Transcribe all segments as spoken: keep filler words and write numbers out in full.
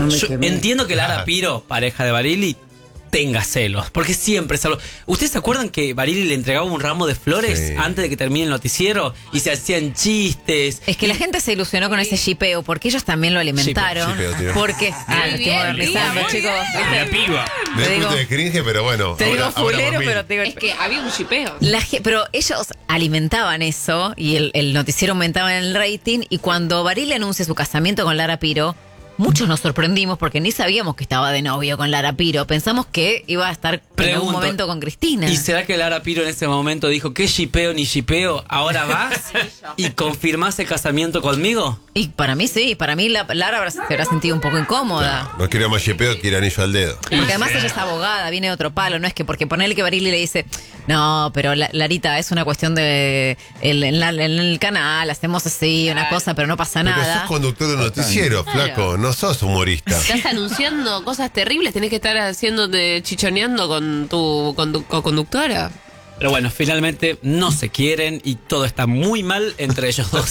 me Yo quemé. entiendo que Lara Piro, pareja de Barili, tenga celos, porque siempre se habla. ¿Ustedes se acuerdan que Barili le entregaba un ramo de flores Sí. antes de que termine el noticiero? Y se hacían chistes. Es que la gente se ilusionó con ese shipeo porque ellos también lo alimentaron. Shipeo, tío. Porque. Ah, Muy lo estoy bien, modernizando, Lía, muy chicos. bien. La piba. Me Te da un digo- punto de cringe, pero bueno. Te ahora- digo ahora fulero, por mí. pero te digo. Es que había un shipeo. La ge- pero ellos alimentaban eso y el, el noticiero aumentaba en el rating. Y cuando Barili anuncia su casamiento con Lara Piro, muchos nos sorprendimos porque ni sabíamos que estaba de novio con Lara Piro. Pensamos que iba a estar en algún Pregunto, momento con Cristina. ¿Y será que Lara Piro en ese momento dijo, qué shipeo ni shipeo, ahora vas y confirmás el casamiento conmigo? Y para mí sí, para mí la, Lara habrá- se habrá sentido un poco incómoda. No quiero más chipeo, quiero anillo al dedo. Porque además ella es abogada, viene de otro palo, no es que porque ponerle que Barili le dice, no, pero la- Larita, es una cuestión de el- en, la- en el canal, hacemos así, una cosa, pero no pasa Pero nada. sos conductor de noticiero, flaco, no sos humorista. Estás anunciando cosas terribles, tenés que estar haciéndote chichoneando con tu condu- co-conductora. Pero bueno, finalmente no se quieren y todo está muy mal entre ellos dos.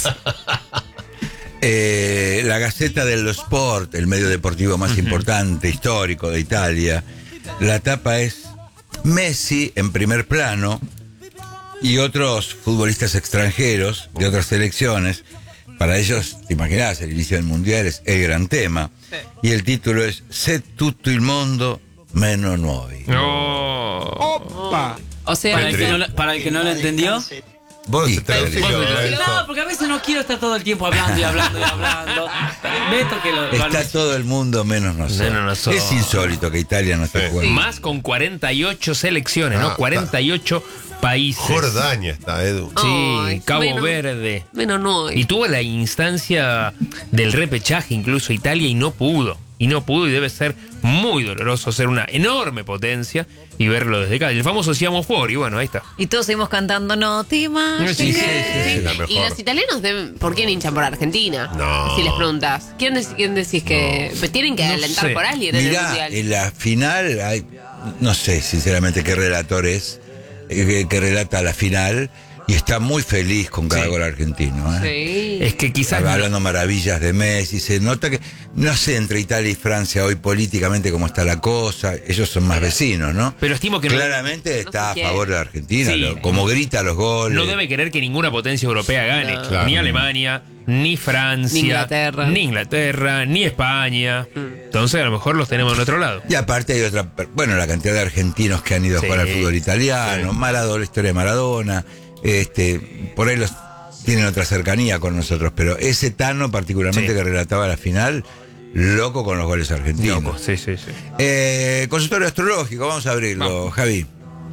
Eh, la Gazzetta dello Sport, el medio deportivo más importante, histórico de Italia. La tapa es Messi en primer plano y otros futbolistas extranjeros de otras selecciones. Para ellos, te imaginás, el inicio del Mundial es el gran tema. Y el título es Se tutto il mondo meno noi. No. ¡Opa! O sea, Para el que no, lo- para el que no lo entendió. Vos Sí, traducilo, vos- Renzo. No, porque a veces no quiero estar todo el tiempo hablando y hablando y hablando. Beto que lo... Está todo el mundo menos nosotros. Menos nosotros. Es insólito que Italia no esté Sí. jugando. Más con cuarenta y ocho selecciones, Ah, ¿no? cuarenta y ocho países. Jordania está, Edu. Sí, Ay, Cabo menos- Verde. Menos no. Y tuvo la instancia del repechaje incluso Italia y no pudo. Y no pudo y debe ser muy doloroso ser una enorme potencia y verlo desde acá. El famoso Siamo Fuori, bueno, ahí está. Y todos seguimos cantando No te imaginas. Sí, sí, Es la mejor. Y los italianos deben, ¿por qué hinchan por Argentina? No. Si les preguntas. ¿Quién, dec- quién decís que pues tienen que No alentar sé. por alguien en el Mirá, mundial? en la final, hay, no sé sinceramente qué relator es, eh, que, que relata la final, y está muy feliz con cada Sí. gol argentino. ¿eh? Sí. Es que quizás... Está hablando maravillas de Messi, se nota que, no sé, entre Italia y Francia hoy políticamente cómo está la cosa, ellos son más vecinos, ¿no? Pero estimo que no- Claramente está a quiere. favor de la Argentina, Sí. lo- como grita los goles. No debe querer que ninguna potencia europea gane. No. Claro. Ni Alemania, ni Francia, Ni Inglaterra. ni Inglaterra, ni España. Entonces a lo mejor los tenemos en otro lado. Y aparte hay otra, bueno, la cantidad de argentinos que han ido Sí. a jugar al fútbol italiano, Maradona, la historia de Maradona, este, por ahí los tienen otra cercanía con nosotros, pero ese Tano particularmente Sí. que relataba la final, loco con los goles argentinos. Loco, sí, sí, sí. Eh, consultorio astrológico, vamos a abrirlo, Javi.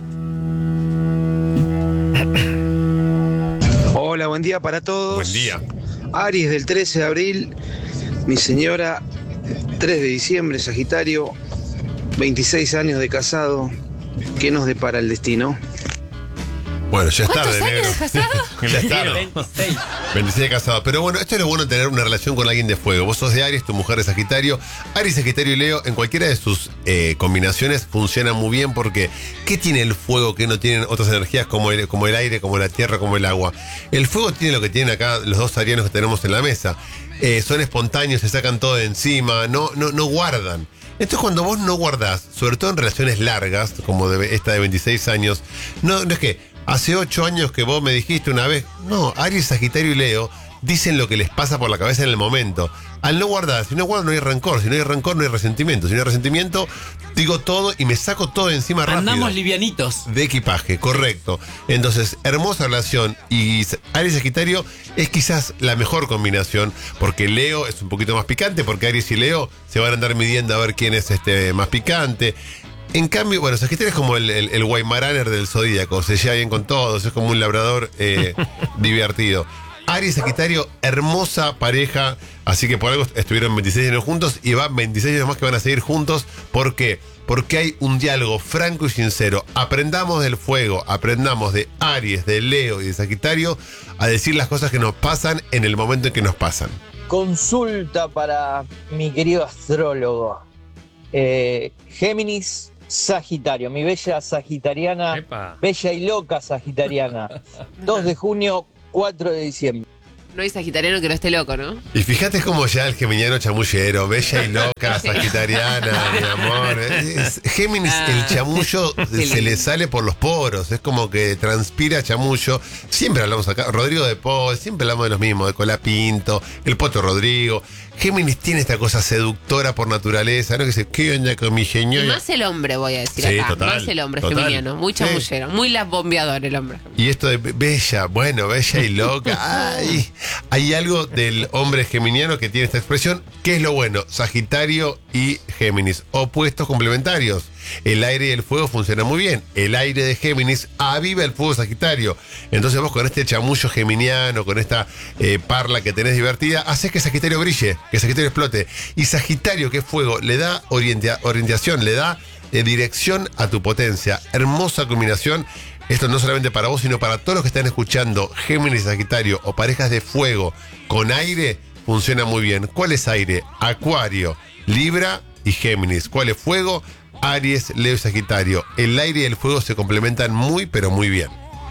Hola, buen día para todos. Buen día. Aries del trece de abril, mi señora, tres de diciembre, Sagitario, veintiséis años de casado. ¿Qué nos depara el destino? Bueno, ya es ¿Cuántos tarde, años negro. de casado? Ya es tarde. veintiséis. veintiséis de casado. Pero bueno, esto es lo bueno de tener una relación con alguien de fuego. Vos sos de Aries, tu mujer es Sagitario. Aries, Sagitario y Leo, en cualquiera de sus eh, combinaciones funciona muy bien porque ¿qué tiene el fuego que no tienen otras energías como el, como el aire, como la tierra, como el agua? El fuego tiene lo que tienen acá los dos arianos que tenemos en la mesa. Eh, son espontáneos, se sacan todo de encima, no, no, no guardan. Entonces cuando vos no guardás, sobre todo en relaciones largas, como de esta de veintiséis años, no, no es que hace ocho años que vos me dijiste una vez, no, Aries, Sagitario y Leo dicen lo que les pasa por la cabeza en el momento. Al no guardar, si no guardo no hay rencor, si no hay rencor no hay resentimiento, si no hay resentimiento digo todo y me saco todo de encima rápido. Andamos livianitos. De equipaje, correcto. Entonces, hermosa relación. Y Aries Sagitario es quizás la mejor combinación, porque Leo es un poquito más picante, porque Aries y Leo se van a andar midiendo a ver quién es este más picante. En cambio, bueno, Sagitario es como el, el, el Weimaraner del Zodíaco, se lleva bien con todos, es como un labrador eh, divertido. Aries Sagitario, hermosa pareja, así que por algo estuvieron veintiséis años juntos y van veintiséis años más que van a seguir juntos. ¿Por qué? Porque hay un diálogo franco y sincero. Aprendamos del fuego, aprendamos de Aries, de Leo y de Sagitario a decir las cosas que nos pasan en el momento en que nos pasan. Consulta para mi querido astrólogo. Eh, Géminis, Sagitario, mi bella sagitariana, Epa. bella y loca sagitariana. dos de junio, cuatro de diciembre. No hay sagitariano que no esté loco, ¿no? Y fíjate cómo ya el geminiano chamullero, bella y loca, sagitariana, mi amor. Es- Géminis, Ah. el chamullo Qué se le lindo. sale por los poros, es como que transpira chamullo. Siempre hablamos acá, Rodrigo de Paul, siempre hablamos de los mismos, de Colapinto, el Poto Rodrigo. Géminis tiene esta cosa seductora por naturaleza, ¿no? Que dice, ¿qué onda con mi Y señora? más el hombre, voy a decir Sí, acá. total, más el hombre total. geminiano. Muy Sí. chamullero. Muy las bombeador el hombre. Y esto de be- bella, bueno, bella y loca. Ay, hay algo del hombre geminiano que tiene esta expresión. ¿Qué es lo bueno? Sagitario y Géminis, opuestos complementarios. El aire y el fuego funcionan muy bien. El aire de Géminis aviva el fuego Sagitario. Entonces vos con este chamullo geminiano, con esta eh, parla que tenés divertida, haces que Sagitario brille, que Sagitario explote. Y Sagitario, que es fuego, le da orienta- orientación, le da eh, dirección a tu potencia. Hermosa combinación. Esto no solamente para vos, sino para todos los que están escuchando Géminis y Sagitario o parejas de fuego con aire, funciona muy bien. ¿Cuál es aire? Acuario, Libra y Géminis. ¿Cuál es fuego? Aries, Leo y Sagitario. El aire y el fuego se complementan muy, pero muy bien.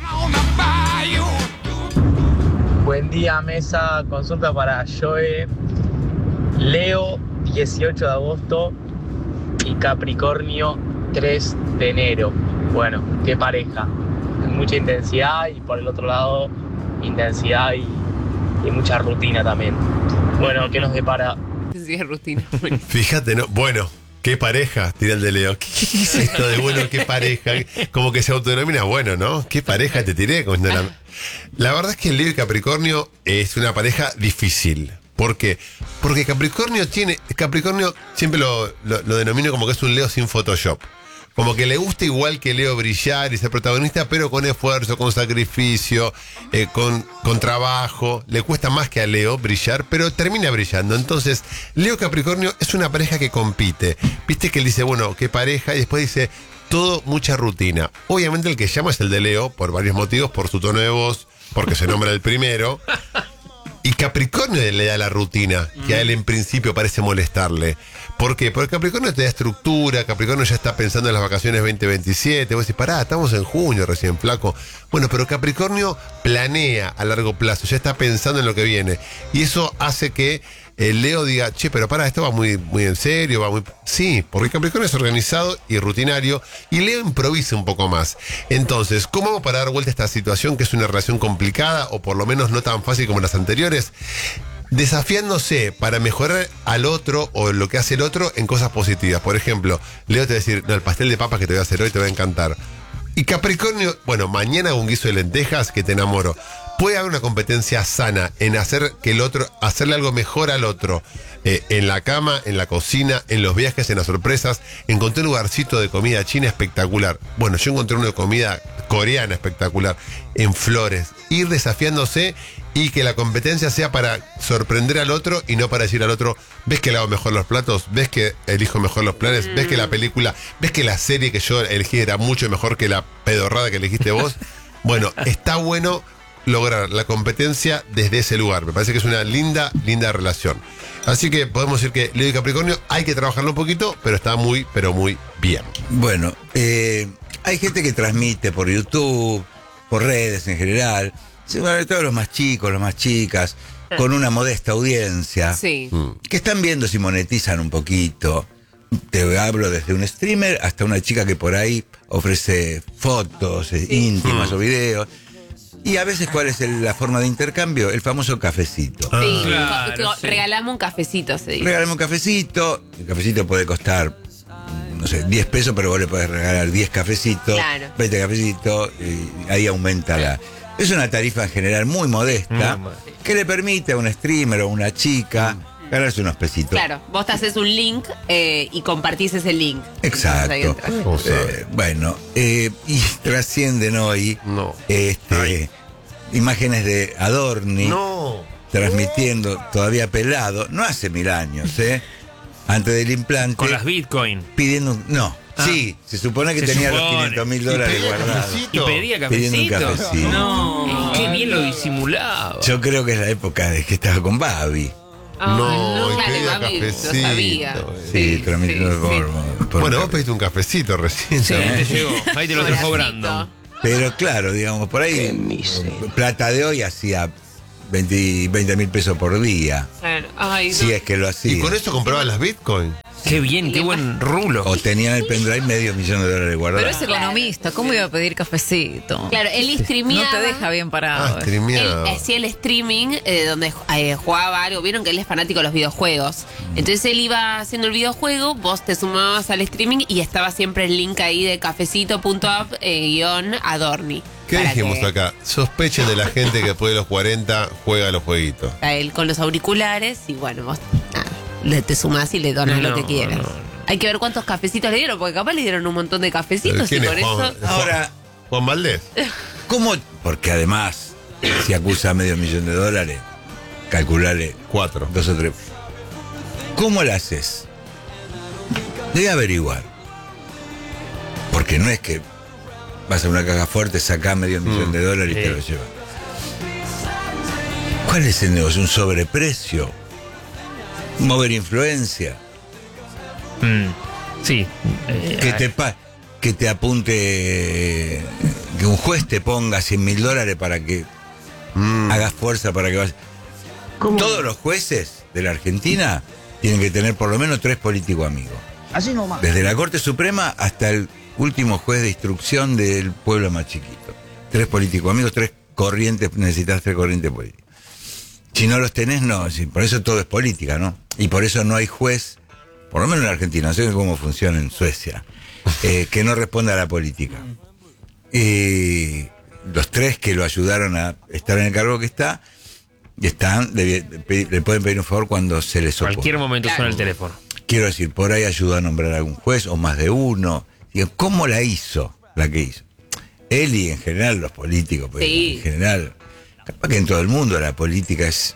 Buen día, mesa. Consulta para Joe. Leo, dieciocho de agosto. Y Capricornio, tres de enero. Bueno, qué pareja. Mucha intensidad y por el otro lado, intensidad y, y mucha rutina también. Bueno, ¿qué nos depara? Sí, es rutina. Fíjate, ¿no? Bueno, qué pareja, tira el de Leo. ¿Qué, qué es esto de bueno, qué pareja? Como que se autodenomina bueno, ¿no? ¿Qué pareja te tiré? Como la, la verdad es que Leo y Capricornio es una pareja difícil. ¿Por qué? Porque Capricornio tiene. Capricornio siempre lo, lo, lo denomino como que es un Leo sin Photoshop. Como que le gusta igual que Leo brillar y ser protagonista, pero con esfuerzo, con sacrificio, eh, con, con trabajo. Le cuesta más que a Leo brillar, pero termina brillando. Entonces, Leo Capricornio es una pareja que compite. Viste que él dice, bueno, qué pareja, y después dice, todo mucha rutina. Obviamente el que llama es el de Leo, por varios motivos, por su tono de voz, porque se nombra el primero. Y Capricornio le da la rutina, que a él en principio parece molestarle. ¿Por qué? Porque Capricornio te da estructura, Capricornio ya está pensando en las vacaciones veinte veintisiete. Vos decís, pará, estamos en junio recién, flaco. Bueno, pero Capricornio planea a largo plazo, ya está pensando en lo que viene. Y eso hace que el Leo diga, che, pero pará, esto va muy, muy en serio, va muy... Sí, porque Capricornio es organizado y rutinario, y Leo improvisa un poco más. Entonces, ¿cómo vamos para dar vuelta a esta situación que es una relación complicada, o por lo menos no tan fácil como las anteriores? Desafiándose para mejorar al otro o lo que hace el otro en cosas positivas. Por ejemplo, Leo te va a decir, no, el pastel de papas que te voy a hacer hoy te va a encantar. Y Capricornio, bueno, mañana hago un guiso de lentejas que te enamoro. Puede haber una competencia sana en hacer que el otro, hacerle algo mejor al otro. Eh, en la cama, en la cocina, en los viajes, en las sorpresas. Encontré un lugarcito de comida china espectacular. Bueno, yo encontré uno de comida coreana espectacular. En Flores. Ir desafiándose y que la competencia sea para sorprender al otro y no para decir al otro, ¿ves que le hago mejor los platos? ¿Ves que elijo mejor los planes? ¿Ves que la película, ves que la serie que yo elegí era mucho mejor que la pedorrada que elegiste vos? Bueno, está bueno lograr la competencia desde ese lugar. Me parece que es una linda, linda relación. Así que podemos decir que Leo y Capricornio hay que trabajarlo un poquito, pero está muy, pero muy bien. Bueno, eh, hay gente que transmite por YouTube, por redes en general, sobre todo los más chicos, las más chicas, con una modesta audiencia, Sí. que están viendo si monetizan un poquito. Te hablo desde un streamer hasta una chica que por ahí ofrece fotos eh, íntimas o videos. Y a veces, ¿cuál es el- la forma de intercambio? El famoso cafecito. Sí, Claro, co- co- sí. regalame un cafecito, se dice. Regálame un cafecito. El cafecito puede costar, no sé, diez pesos, pero vos le podés regalar diez cafecitos, Claro. veinte cafecitos, y ahí aumenta la... Es una tarifa en general muy modesta, Muy que le permite a un streamer o una chica ganarse unos pesitos. Claro, vos te haces un link eh, y compartís ese link. Exacto. Entonces ahí entras. ¿Cómo sabe? Eh, bueno, eh, y trascienden hoy No. este, imágenes de Adorni No. transmitiendo todavía pelado, no hace mil años, ¿eh? Antes del implante. Con las Bitcoin. Pidiendo un... No, Ah. sí, se supone que Se tenía los supone. quinientos mil dólares pedía guardados. cafecito. Y pedía Pidiendo un cafecito. cafecito. No. Qué bien lo disimulaba. Yo creo que es la época de que estaba con Babi. Ah, No, y claro, pedía mami, cafecito. Lo sabía. Sí, transmitiendo sí, por, por- Bueno, vos pediste un cafecito recién. Sí, ¿no? te llegó. Ahí te lo trajo Horacito. Brandon. Pero claro, digamos, por ahí plata de hoy hacía veinte mil pesos por día. Claro. Ay, no. Si es que lo hacía. ¿Y con eso compraban las Bitcoin? Qué bien, qué buen rulo. O tenían el pendrive medio millón de dólares guardados. Pero es economista, ¿cómo iba a pedir cafecito? Claro, él streameaba. No te deja bien parado. Ah, eh. streameado. Él hacía el streaming eh, donde eh, jugaba algo. Vieron que él es fanático de los videojuegos. Entonces él iba haciendo el videojuego, vos te sumabas al streaming y estaba siempre el link ahí de cafecito.app eh, guión Adorni. ¿Qué Para dijimos que- acá? Sospechen de la gente que después de los cuarenta juega a los jueguitos. A él con los auriculares y bueno, vos nada, le te sumás y le donas No, lo que quieras. no. Hay que ver cuántos cafecitos le dieron, porque capaz le dieron un montón de cafecitos y ¿Quién es por Juan? eso... Ahora, Juan Valdés. ¿cómo? Porque además, si acusa medio millón de dólares, calculale Cuatro. dos o tres. ¿Cómo lo haces? Debe averiguar. Porque no es que vas a una caja fuerte, sacás medio millón Mm. de dólares y Sí. te lo llevas. ¿Cuál es el negocio? ¿Un sobreprecio? ¿Mover influencia? Mm, sí. Eh, Que te, pa- que te apunte, que un juez te ponga cien mil dólares para que Mm. hagas fuerza para que vayas. Todos los jueces de la Argentina tienen que tener por lo menos tres políticos amigos. Así nomás. Desde la Corte Suprema hasta el último juez de instrucción del pueblo más chiquito. Tres políticos amigos, tres corrientes, necesitas tres corrientes políticas. Si no los tenés, no. Sí, por eso todo es política, ¿no? Y por eso no hay juez, por lo menos en Argentina, no sé cómo funciona en Suecia, eh, que no responda a la política. Y los tres que lo ayudaron a estar en el cargo que está, están, le, le pueden pedir un favor cuando se les opone. cualquier momento suena el teléfono. Quiero decir, por ahí ayudó a nombrar a algún juez o más de uno. Digo, ¿cómo la hizo? La que hizo. Él y en general los políticos, pues, Sí. en general, capaz que en todo el mundo la política es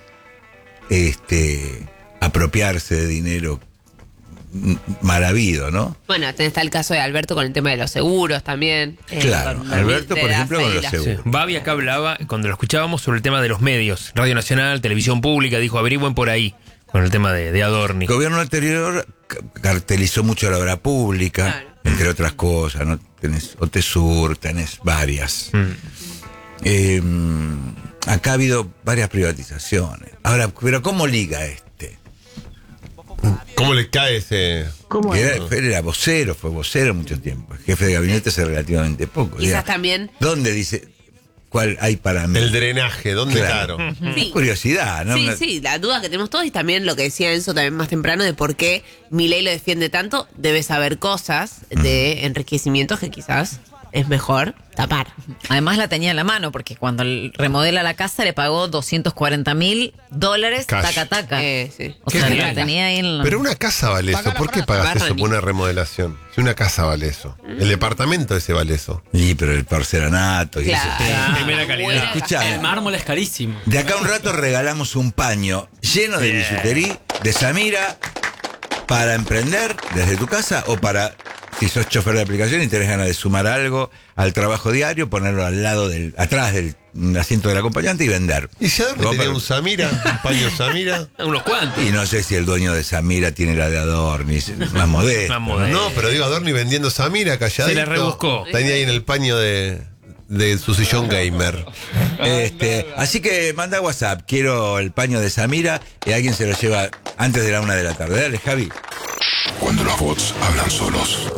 este apropiarse de dinero m- mal habido, ¿no? Bueno, está el caso de Alberto con el tema de los seguros también. eh, Claro, con- Alberto, de por la ejemplo, con los Feila. seguros. Sí. Babi acá hablaba, cuando lo escuchábamos, sobre el tema de los medios. Radio Nacional, Televisión Pública, dijo, averigüen por ahí, con el tema de, de Adorni. El gobierno anterior ca- cartelizó mucho la obra pública, Claro. entre otras cosas, ¿no? Tenés Otesur, tenés varias. Mm. Eh, acá ha habido varias privatizaciones. Ahora, pero ¿cómo liga este? ¿Cómo le cae ese...? Que era, él era vocero, fue vocero mucho tiempo. El jefe de gabinete hace relativamente poco. Quizás Diga, también. ¿dónde dice cuál hay para mí? El drenaje, ¿dónde Claro. claro? Sí. Curiosidad, ¿no? Sí, Una- sí, la duda que tenemos todos y también lo que decía Enzo también más temprano de por qué Milei lo defiende tanto, debe saber cosas de enriquecimientos que quizás es mejor tapar. Además la tenía en la mano, porque cuando él remodela la casa le pagó doscientos cuarenta mil dólares Cash. taca taca. Eh, sí. O Qué sea, genial. la tenía ahí en la... Pero una casa vale eso. ¿Por qué pagas Barney. eso por una remodelación? Si una casa vale eso. El departamento ese vale eso. Sí, pero el porcelanato y Claro. eso. Primera calidad. Buena Escuchá, El mármol es carísimo. de acá a un rato regalamos un paño lleno de bisutería de Samira para emprender desde tu casa o para, si sos chofer de aplicación y tenés ganas de sumar algo al trabajo diario, ponerlo al lado del, atrás del asiento del acompañante y vender. ¿Y si Adorni Ropa- tenía un Samira? ¿Un paño Samira? Unos cuantos. Y no sé si el dueño de Samira tiene la de Adorni, es más modesto. Más modesto. No, pero digo Adorni vendiendo Samira calladito. Se la rebuscó. Tenía ahí en el paño de, de su sillón gamer. Este, así que manda WhatsApp, quiero el paño de Samira y alguien se lo lleva antes de la una de la tarde. Dale, Javi. Cuando los bots hablan solos.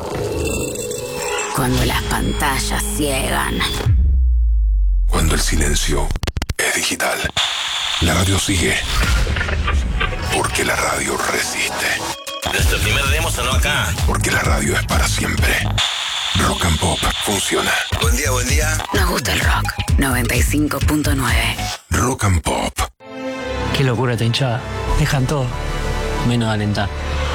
Cuando las pantallas ciegan. Cuando el silencio es digital. La radio sigue. Porque la radio resiste. Nuestro primer demo sonó acá. Porque la radio es para siempre. Rock and Pop funciona. Buen día, buen día. Nos gusta el rock. noventa y cinco punto nueve. Rock and Pop. Qué locura esta hinchada. Dejan todo, menos alentar.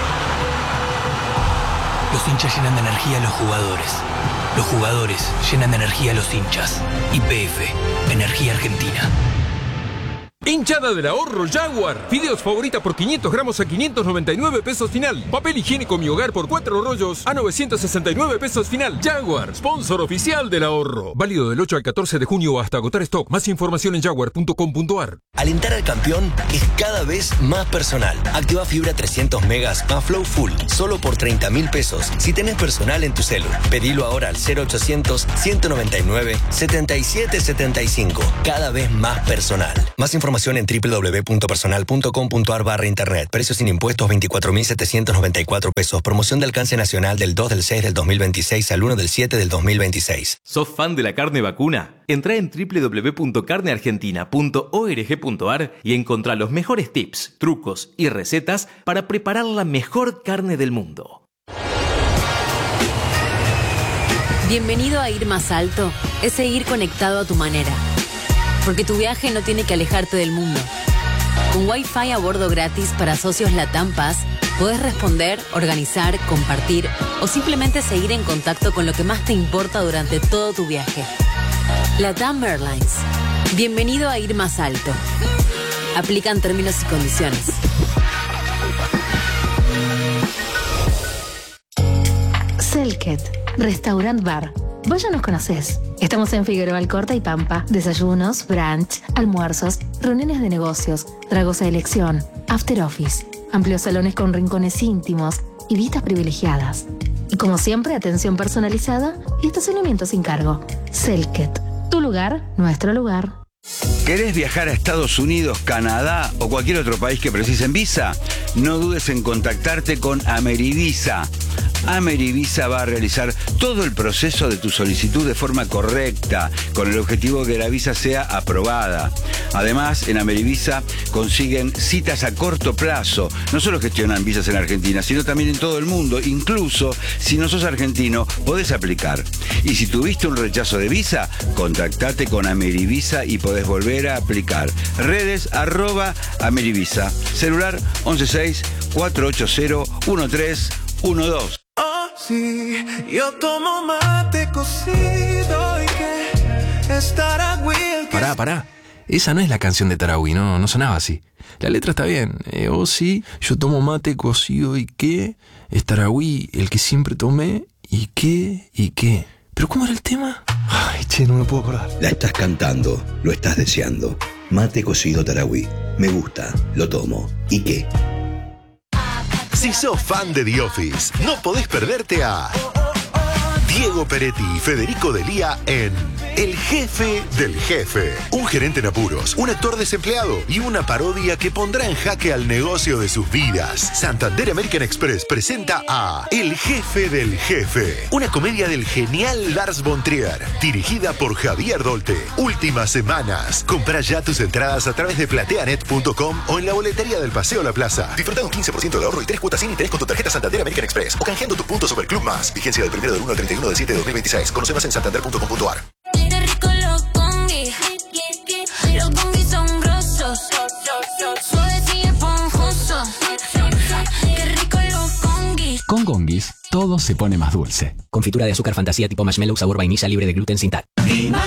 Los hinchas llenan de energía a los jugadores. Los jugadores llenan de energía a los hinchas. Y P F, Energía Argentina. Hinchada del ahorro Jaguar. Fideos favorita por quinientos gramos a quinientos noventa y nueve pesos final. Papel higiénico Mi Hogar por cuatro rollos a novecientos sesenta y nueve pesos final. Jaguar, sponsor oficial del ahorro. Válido del ocho al catorce de junio hasta agotar stock. Más información en jaguar punto com punto ar. Alentar al campeón es cada vez más personal. Activa fibra trescientos megas más Flow Full, solo por treinta mil pesos. Si tenés personal en tu celu, pedilo ahora al cero ochocientos, ciento noventa y nueve, setenta y siete setenta y cinco. Cada vez más personal. Más información información en doble u doble u doble u punto personal punto com punto a r barra internet. Precios sin impuestos veinticuatro mil setecientos noventa y cuatro pesos. Promoción de alcance nacional del dos del seis del dos mil veintiséis al uno del siete del dos mil veintiséis. ¿Sos fan de la carne vacuna? Entrá en doble u doble u doble u punto carne argentina punto org punto a r y encontrá los mejores tips, trucos y recetas para preparar la mejor carne del mundo. Bienvenido a Ir Más Alto, es seguir conectado a tu manera. Porque tu viaje no tiene que alejarte del mundo. Con Wi-Fi a bordo gratis para socios Latam Pass, podés responder, organizar, compartir o simplemente seguir en contacto con lo que más te importa durante todo tu viaje. Latam Airlines. Bienvenido a Ir Más Alto. Aplican términos y condiciones. Selket, Restaurant Bar. Vos ya nos conocés. Estamos en Figueroa Alcorta y Pampa. Desayunos, brunch, almuerzos, reuniones de negocios, tragos a elección, after office, amplios salones con rincones íntimos y vistas privilegiadas. Y como siempre, atención personalizada y estacionamiento sin cargo. Selket, tu lugar, nuestro lugar. ¿Querés viajar a Estados Unidos, Canadá o cualquier otro país que precisen visa? No dudes en contactarte con Amerivisa. Amerivisa va a realizar todo el proceso de tu solicitud de forma correcta, con el objetivo de que la visa sea aprobada. Además, en Amerivisa consiguen citas a corto plazo. No solo gestionan visas en Argentina, sino también en todo el mundo. Incluso, si no sos argentino, podés aplicar. Y si tuviste un rechazo de visa, contactate con Amerivisa y podés volver a aplicar. Redes, arroba Amerivisa. Celular once seis, cuatro ocho cero, uno tres uno dos. Oh, sí, yo tomo mate cocido y que estará Will. Pará, pará. Esa no es la canción de Tarahui, no, no sonaba así. La letra está bien. Eh, oh, sí, yo tomo mate cocido y qué. Es Tarahui, el que siempre tomé y qué, y qué. ¿Pero cómo era el tema? Ay, che, no me puedo acordar. La estás cantando, lo estás deseando. Mate cocido Tarahui. Me gusta, lo tomo. ¿Y qué? Si sos fan de The Office, no podés perderte a Diego Peretti y Federico Delía en El Jefe del Jefe. Un gerente en apuros, un actor desempleado y una parodia que pondrá en jaque al negocio de sus vidas. Santander American Express presenta a El Jefe del Jefe, una comedia del genial Lars von Trier, dirigida por Javier Dolte. Últimas semanas. Comprá ya tus entradas a través de plateanet punto com o en la boletería del Paseo La Plaza. Disfruta un quince por ciento de ahorro y tres cuotas sin interés con tu tarjeta Santander American Express o canjeando tus puntos sobre Club Más. Vigencia del primero del uno al treinta y uno del siete de dos mil veintiséis. Conoce más en santander punto com punto a r. Qué rico los congis, los congis son grosos, suaves y esponjosos. Qué rico los congis. Con Congis, todo se pone más dulce. Confitura de azúcar fantasía tipo marshmallow sabor vainilla libre de gluten sin tal.